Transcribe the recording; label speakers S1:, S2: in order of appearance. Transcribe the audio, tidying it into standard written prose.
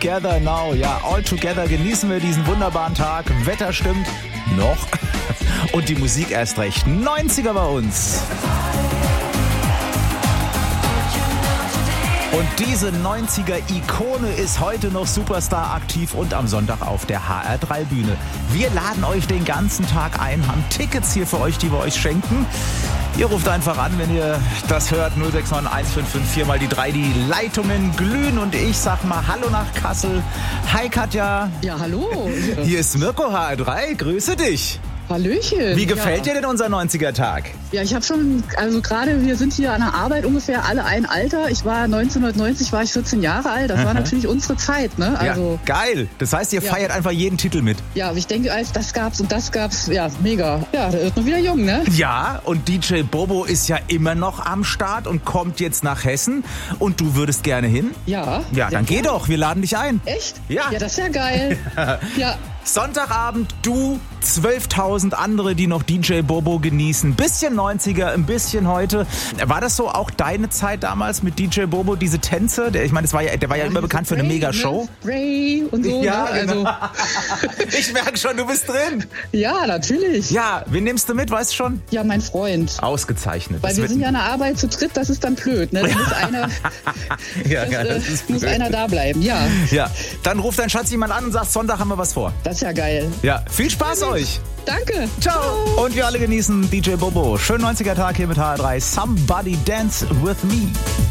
S1: Together Now. Ja, all together genießen wir diesen wunderbaren Tag. Wetter stimmt noch. Und die Musik erst recht. 90er bei uns. Und diese 90er-Ikone ist heute noch Superstar aktiv und am Sonntag auf der HR3-Bühne. Wir laden euch den ganzen Tag ein, haben Tickets hier für euch, die wir euch schenken. Ihr ruft einfach an, wenn ihr das hört, 069 1554 mal die 3, die Leitungen glühen und ich sag mal Hallo nach Kassel. Hi Katja.
S2: Ja, hallo.
S1: Hier ist Mirko HR3, grüße dich.
S2: Hallöchen.
S1: Wie gefällt dir denn unser 90er-Tag?
S2: Ja, ich habe schon, also gerade wir sind hier an der Arbeit ungefähr alle ein Alter. 1990 war ich 14 Jahre alt. Das war natürlich unsere Zeit, ne? Also,
S1: ja, geil. Das heißt, ihr feiert einfach jeden Titel mit.
S2: Ja, aber ich denke, als das gab's und das gab's, ja, mega. Ja, der ist noch wieder jung, ne?
S1: Ja, und DJ Bobo ist ja immer noch am Start und kommt jetzt nach Hessen. Und du würdest gerne hin?
S2: Ja.
S1: Ja, dann geh doch, wir laden dich ein.
S2: Echt?
S1: Ja.
S2: Ja, das ist ja geil. Ja.
S1: Sonntagabend, du, 12.000 andere, die noch DJ Bobo genießen. Bisschen 90er, ein bisschen heute. War das so auch deine Zeit damals mit DJ Bobo, diese Tänze? Ich meine, der war ja immer bekannt für eine Mega-Show.
S2: Ray und so.
S1: Ja,
S2: ne?
S1: genau.
S2: Also.
S1: Ich merke schon, du bist drin.
S2: Ja, natürlich.
S1: Ja, wen nimmst du mit, weißt du schon?
S2: Ja, mein Freund.
S1: Ausgezeichnet.
S2: Weil wir sind ja in der Arbeit zu dritt, das ist dann blöd. Ne? Da muss einer, muss einer da bleiben, ja.
S1: Ja, dann ruft dein Schatz jemand an und sagt, Sonntag haben wir was vor.
S2: Das ist ja geil.
S1: Ja, viel Spaß euch.
S2: Danke.
S1: Ciao. Und wir alle genießen DJ Bobo. Schönen 90er Tag hier mit HR3. Somebody Dance With Me.